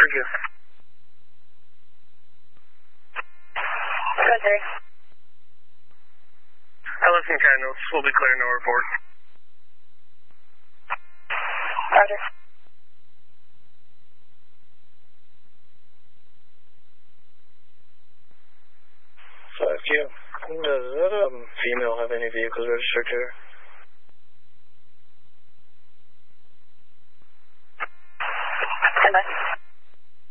Thank you. Roger. Ellison Cardinals will be clear, no report. Roger. Does that female have any vehicles registered to her?